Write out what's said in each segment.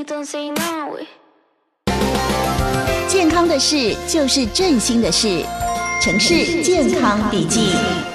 健康的事就是振兴的事，城市健康笔记。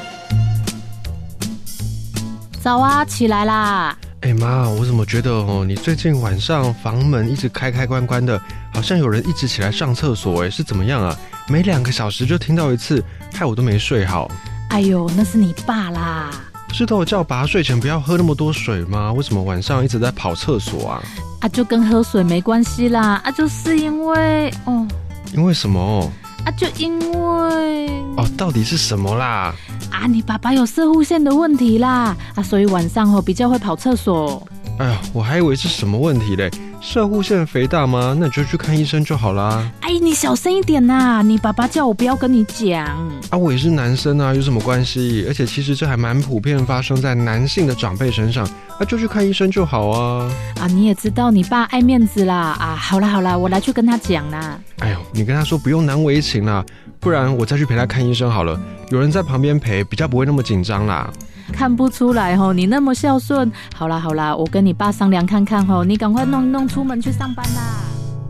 早啊，起来啦！ 妈，我怎么觉得你最近晚上房门一直开关关的，好像有人一直起来上厕所，是怎么样啊？每2个小时就听到一次，害我都没睡好。 哎呦，那是你爸啦！ 不是都有叫爸睡前不要喝那么多水吗？为什么晚上一直在跑厕所啊？ 就跟喝水没关系啦，就是因为因为什么？ 就因为到底是什么啦？ 你爸爸有摄护腺的问题啦，所以晚上比较会跑厕所。 哎呀，我还以为是什么问题嘞，摄护腺肥大吗？那你就去看医生就好啦。 你小声一点啦，你爸爸叫我不要跟你讲。 我也是男生啊，有什么关系？而且其实这还蛮普遍发生在男性的长辈身上，就去看医生就好啊。 你也知道你爸爱面子啦。好啦，我来去跟他讲啦。 哎呦，你跟他说不用难为情啦，不然我再去陪他看医生好了，有人在旁边陪，比较不会那么紧张啦。 看不出来你那么孝顺。好啦，我跟你爸商量看看你赶快弄出门去上班啦。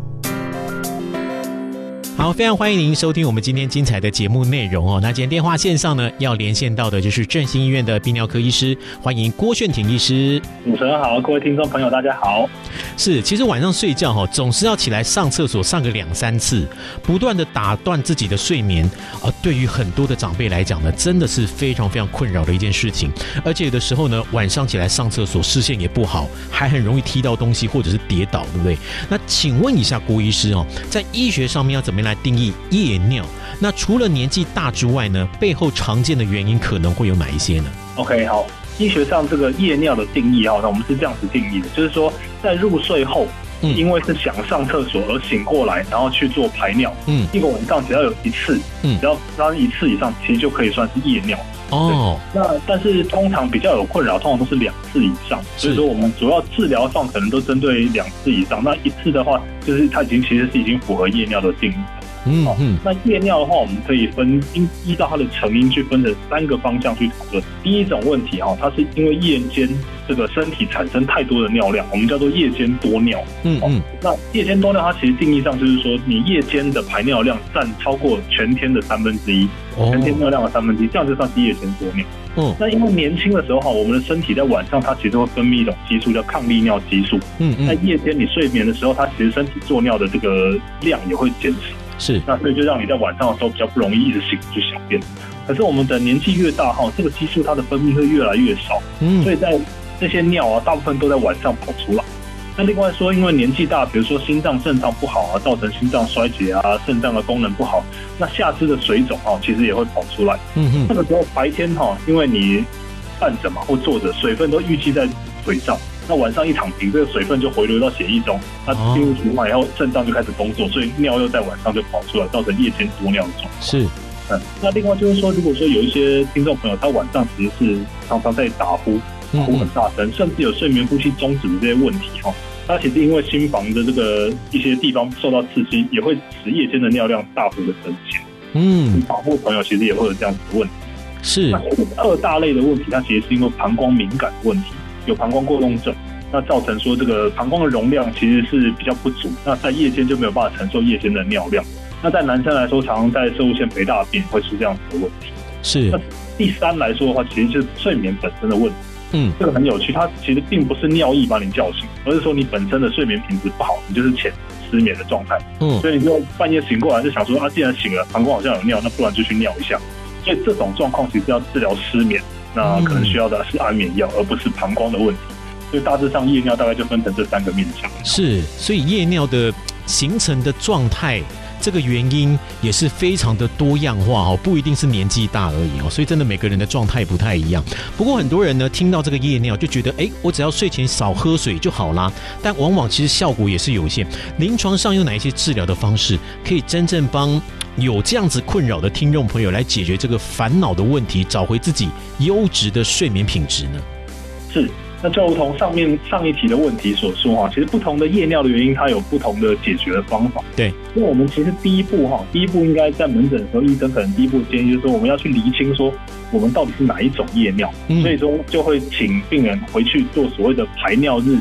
好，非常欢迎您收听我们今天精彩的节目内容那今天电话线上呢，要连线到的就是振兴医院的泌尿科医师，欢迎郭炫庭医师。 主持人好，各位听众朋友大家好。 是，其实晚上睡觉总是要起来上厕所上个2-3次，不断的打断自己的睡眠对于很多的长辈来讲呢，真的是非常非常困扰的一件事情。而且有的时候呢，晚上起来上厕所视线也不好，还很容易踢到东西或者是跌倒，对不对？那请问一下郭医师在医学上面要怎么样来定义夜尿？那除了年纪大之外呢，背后常见的原因可能会有哪一些呢？ OK， 好，医学上这个夜尿的定义那我们是这样子定义的，就是说在入睡后因为是想上厕所而醒过来，然后去做排尿一个晚上只要有1次只要发生1次以上，其实就可以算是夜尿那但是通常比较有困扰，通常都是2次以上，所以说我们主要治疗上可能都针对2次以上，那1次的话就是它其实是已经符合夜尿的定义那夜尿的话，我们可以依照它的成因去分成3个方向去讨论。第一种问题它是因为夜间这个身体产生太多的尿量，我们叫做夜间多尿那夜间多尿它其实定义上就是说，你夜间的排尿量占超过全天的1/3，全天尿量的1/3，这样就算是夜间多尿那因为年轻的时候我们的身体在晚上它其实会分泌一种激素叫抗利尿激素在夜间你睡眠的时候，它其实身体做尿的这个量也会减少那所以就让你在晚上的时候比较不容易一直醒去小便。可是我们的年纪越大这个激素它的分泌会越来越少所以在这些尿大部分都在晚上跑出来。那另外说，因为年纪大，比如说心脏肾脏不好造成心脏衰竭肾脏的功能不好，那下肢的水肿其实也会跑出来那个时候白天因为你站着或坐着，水分都淤积在腿上，那晚上一躺平，这个水分就回流到血液中，它进入循环以后，肾脏就开始工作，所以尿又在晚上就跑出来，造成夜间多尿的状况。 是， 那另外就是说，如果说有一些听众朋友，他晚上其实是常常在打呼很大声，甚至有睡眠呼吸中止的这些问题他其实因为心房的这个一些地方受到刺激，也会使夜间的尿量大幅的增加。打呼朋友其实也会有这样子的问题。 是， 那2大类的问题，它其实是因为膀胱敏感的问题，有膀胱过动症，那造成说这个膀胱的容量其实是比较不足，那在夜间就没有办法承受夜间的尿量。那在男生来说，常常在摄护腺肥大病会出这样子的问题。 是。 那第3来说的话，其实就是睡眠本身的问题。这个很有趣，它其实并不是尿意把你叫醒，而是说你本身的睡眠品质不好，你就是浅失眠的状态。所以你就半夜醒过来就想说既然醒了，膀胱好像有尿，那不然就去尿一下。所以这种状况其实要治疗失眠，那可能需要的是安眠药，而不是膀胱的问题。所以大致上夜尿大概就分成这3个面向。 是，所以夜尿的形成的状态，这个原因也是非常的多样化不一定是年纪大而已所以真的每个人的状态不太一样。不过很多人呢听到这个夜尿就觉得我只要睡前少喝水就好啦，但往往其实效果也是有限。临床上有哪一些治疗的方式可以真正帮有这样子困扰的听众朋友来解决这个烦恼的问题，找回自己优质的睡眠品质呢？ 是，那就如同上一题的问题所说其实不同的夜尿的原因，它有不同的解决的方法。 对， 因为我们其实第一步应该在门诊的时候，医生可能第一步建议就是说，我们要去厘清说我们到底是哪一种夜尿，所以说就会请病人回去做所谓的排尿日记。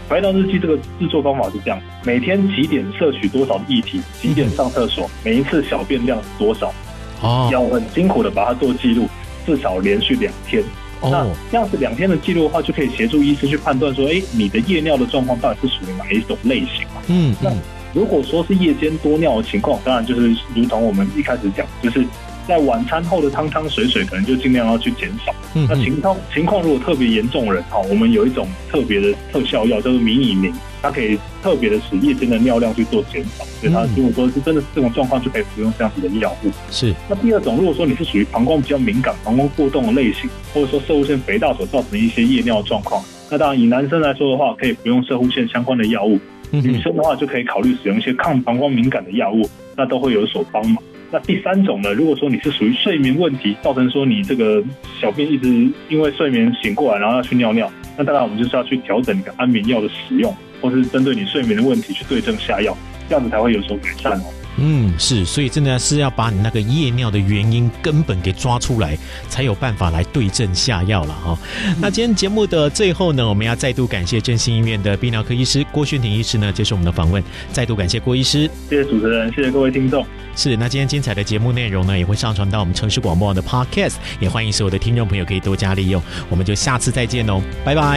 排尿日记这个制作方法是这样：每天几点摄取多少的液体，几点上厕所，每一次小便量是多少，要很辛苦的把它做记录，至少连续2天。那这样子2天的记录的话，就可以协助医师去判断说，你的夜尿的状况到底是属于哪一种类型嘛？那如果说是夜间多尿的情况，当然就是如同我们一开始讲，就是在晚餐后的汤汤水水，可能就尽量要去减少。那情况如果特别严重的人，我们有一种特别的特效药叫做迷你宁，它可以特别的使夜间的尿量去做减少，所以它如果说是真的是这种状况，就可以服用这样子的药物。 是。 那第二种，如果说你是属于膀胱比较敏感、膀胱过动的类型，或者说攝護腺肥大所造成的一些夜尿状况，那当然以男生来说的话，可以服用攝護腺相关的药物；女生的话就可以考虑使用一些抗膀胱敏感的药物，那都会有所帮忙。那第3种呢，如果说你是属于睡眠问题，造成说你这个小便一直因为睡眠醒过来，然后要去尿尿，那当然我们就是要去调整你的安眠药的使用，或是针对你睡眠的问题去对症下药，这样子才会有所改善哦。 是，所以真的是要把你那个夜尿的原因根本给抓出来，才有办法来对症下药了哈。那今天节目的最后呢，我们要再度感谢振兴医院的泌尿科医师郭炫庭医师呢接受我们的访问，再度感谢郭医师。 谢谢主持人，谢谢各位听众。 是，那今天精彩的节目内容呢，也会上传到我们城市广播网的 Podcast， 也欢迎所有的听众朋友可以多加利用。我们就下次再见哦，拜拜。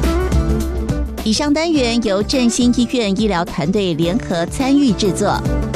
以上单元由振兴医院医疗团队联合参与制作。